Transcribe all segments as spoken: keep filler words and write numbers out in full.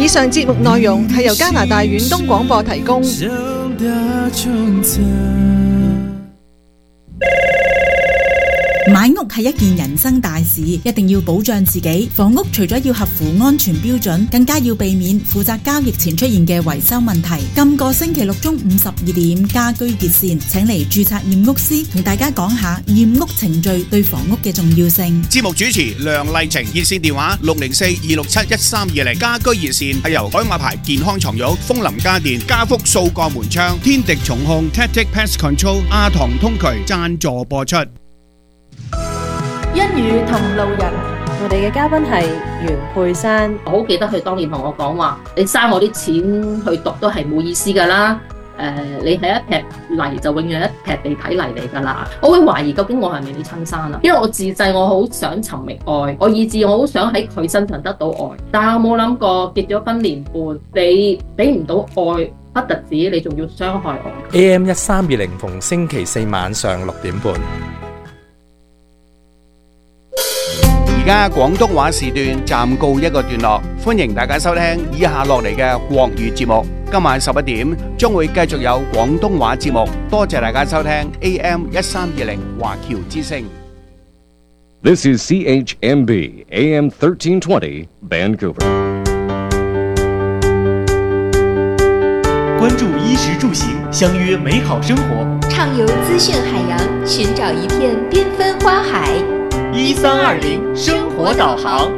以上節目內容係由加拿大遠東廣播提供。 買屋係一件人生大事，一定要保障自己。房屋除咗要合乎安全標準，更加要避免負責交易前出現嘅維修問題。今個星期六中午十二點，家居熱線請嚟註冊驗屋師同大家講下驗屋程序對房屋嘅重要性。 節目主持梁麗晴，熱線電話六零四二六七一三二零。家居熱線係由海馬牌健康床褥、風林家電、家福掃鋼門窗、天敵重控、Tactic Pest Control、阿唐通渠贊助播出。 一語同路人，我哋嘅嘉賓係袁佩珊。 我好記得佢當年同我講話，你嘥我啲錢去讀都係冇意思噶啦。誒、呃，你係一劈泥就永遠一劈地體泥嚟噶啦。我會懷疑究竟我係咪你親生啊？因為我自細我好想尋覓愛，我以至我好想喺佢身上得到愛，但係我冇諗過結咗婚年半，你俾唔到愛，不特止你仲要傷害我。 A M 一三二零逢星期四晚上六點半。 而家廣東話時段暫告一個段落，歡迎大家收聽以下落嚟嘅國語節目。今晚十一點將會繼續有廣東話節目，多謝大家收聽 A M 一三二零華僑之聲。 This is C H M B A M thirteen twenty Vancouver。 關注衣食住行，相約美好生活。 暢遊資訊海洋，尋找一片繽紛花海。 一三二零生活導航。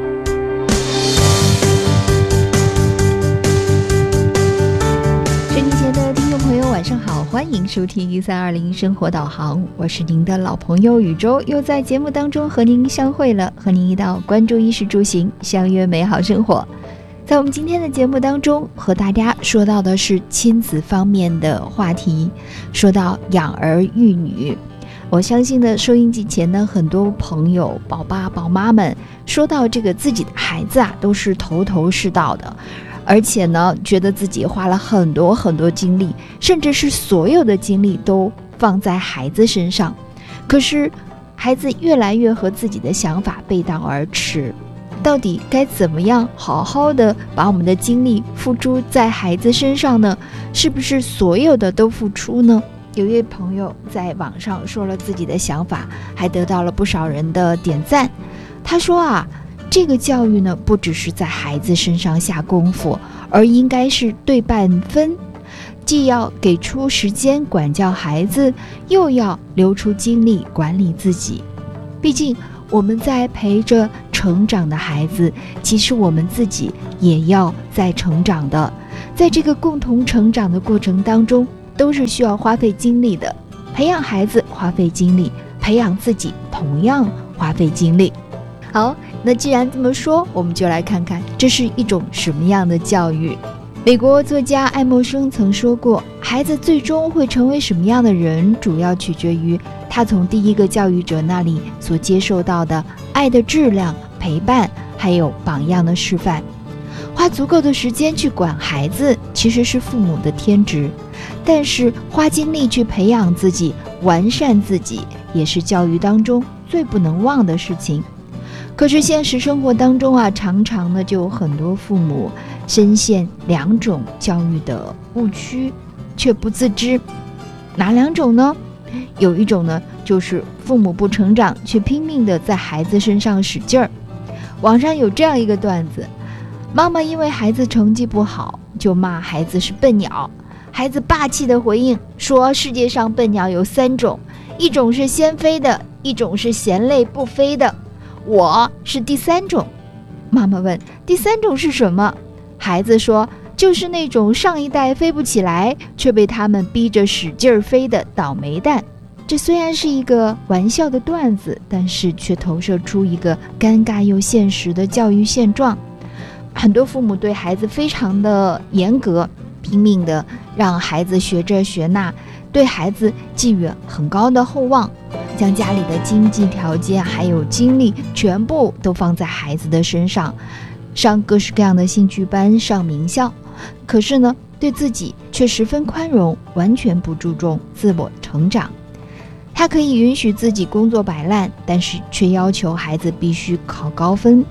收音前的聽眾朋友晚上好，歡迎收聽一三二零生活導航，我是您的老朋友宇宙，又在節目當中和您相會了，和您一道關注衣食住行，相約美好生活。在我們今天的節目當中，和大家說到的是親子方面的話題，說到養兒育女。我相信呢，收音機前呢，很多朋友、寶爸、寶媽們說到這個自己的孩子啊，都是頭頭是道的，而且呢，覺得自己花了很多很多精力，甚至是所有的精力都放在孩子身上。可是，孩子越來越和自己的想法背道而馳，到底該怎麼樣好好的把我們的精力付諸在孩子身上呢？是不是所有的都付出呢？有一位朋友在網上說了自己的想法，還得到了不少人的點讚。他說啊，這個教育呢，不只是在孩子身上下功夫，而應該是對半分，既要給出時間管教孩子，又要留出精力管理自己。畢竟我們在陪着成長的孩子，其實我們自己也要在成長的，在這個共同成長的過程當中，都是需要花費精力的。培養孩子花費精力，培養自己同樣花費精力。好，那既然這麼說，我們就來看看這是一種什麼樣的教育。美國作家愛默生曾說過，孩子最終會成為什麼樣的人，主要取決於他從第一個教育者那裡所接受到的愛的質量、陪伴，還有榜樣的示範。花足夠的時間去管孩子，其實是父母的天職，但是花精力去培養自己、完善自己，也是教育當中最不能忘的事情。可是現實生活當中啊，常常呢就有很多父母深陷兩種教育的誤區，卻不自知。哪兩種呢？有一種呢，就是父母不成長，卻拼命的在孩子身上使勁兒。網上有這樣一個段子，媽媽因為孩子成績不好，就罵孩子是笨鳥。孩子霸氣的回應說，世界上笨鳥有三種，一種是先飛的，一種是嫌累不飛的，我是第三種。媽媽問，第三種是什麼？孩子說，就是那種上一代飛不起來，卻被他們逼着使勁飛的倒霉蛋。這雖然是一個玩笑的段子，但是卻投射出一個尷尬又現實的教育現狀。很多父母對孩子非常的嚴格，拼命的讓孩子學這學那，對孩子寄予很高的厚望，將家裡的經濟條件還有精力全部都放在孩子的身上，上各式各樣的興趣班，上名校。可是呢，對自己卻十分寬容，完全不注重自我成長。他可以允許自己工作擺爛，但是卻要求孩子必須考高分。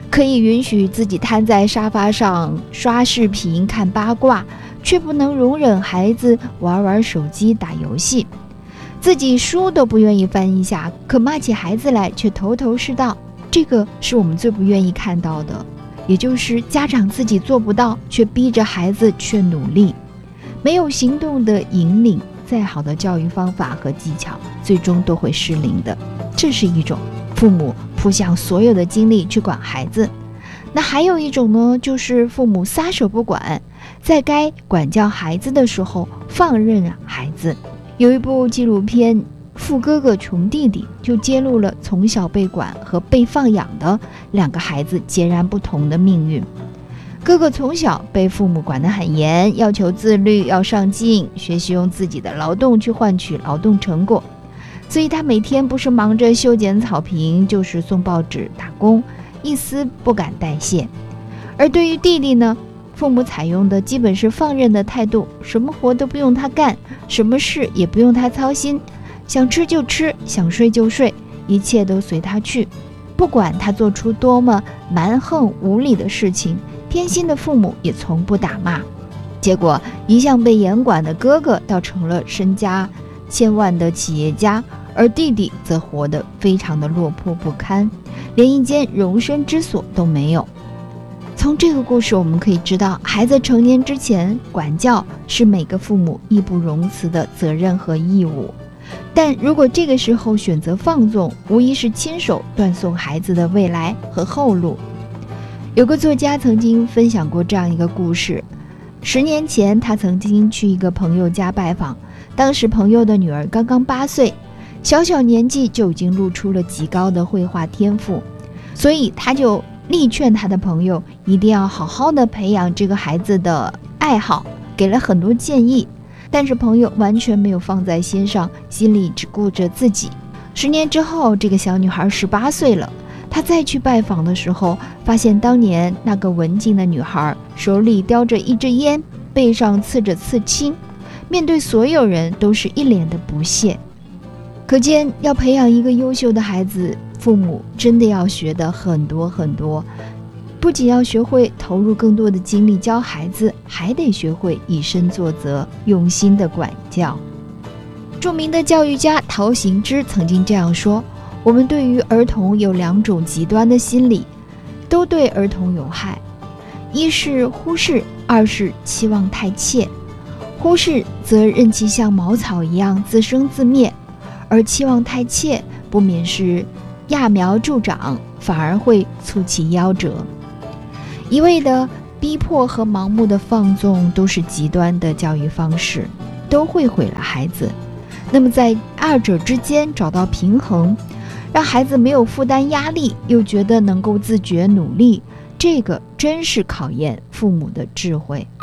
可以允许自己瘫在沙发上刷视频看八卦，却不能容忍孩子玩玩手机打游戏。自己书都不愿意翻一下，可骂起孩子来却头头是道，这个是我们最不愿意看到的。也就是家长自己做不到，却逼着孩子去努力。没有行动的引领，再好的教育方法和技巧，最终都会失灵的。这是一种父母扑向所有的精力去管孩子。那还有一种呢，就是父母撒手不管，在该管教孩子的时候放任孩子。有一部纪录片《富哥哥穷弟弟》就揭露了从小被管和被放养的两个孩子截然不同的命运。哥哥从小被父母管得很严，要求自律，要上进，学习用自己的劳动去换取劳动成果，所以他每天不是忙着修剪草坪，就是送报纸打工，一丝不敢代谢。而对于弟弟呢，父母采用的基本是放任的态度，什么活都不用他干，什么事也不用他操心，想吃就吃，想睡就睡，一切都随他去。不管他做出多么蛮横无理的事情，偏心的父母也从不打骂。结果一向被严管的哥哥倒成了身家千万的企业家，而弟弟则活得非常的落魄不堪，连一间容身之所都没有。从这个故事我们可以知道，孩子成年之前，管教是每个父母义不容辞的责任和义务。但如果这个时候选择放纵，无疑是亲手断送孩子的未来和后路。有个作家曾经分享过这样一个故事，十年前他曾经去一个朋友家拜访，当时朋友的女儿刚刚八岁，小小年纪就已经露出了极高的绘画天赋，所以他就力劝他的朋友一定要好好的培养这个孩子的爱好，给了很多建议。但是朋友完全没有放在心上，心里只顾着自己。十年之后，这个小女孩十八岁了，她再去拜访的时候，发现当年那个文静的女孩手里叼着一支烟，背上刺着刺青，面对所有人都是一脸的不屑。可见要培养一个优秀的孩子，父母真的要学的很多很多，不仅要学会投入更多的精力教孩子，还得学会以身作则，用心的管教。著名的教育家陶行知曾经这样说，我们对于儿童有两种极端的心理，都对儿童有害，一是忽视，二是期望太切。忽视则任其像茅草一样自生自灭，而期望太切不免是揠苗助长，反而会促其夭折。一味的逼迫和盲目的放纵都是极端的教育方式，都会毁了孩子。那么在二者之间找到平衡，让孩子没有负担压力，又觉得能够自觉努力，这个真是考验父母的智慧。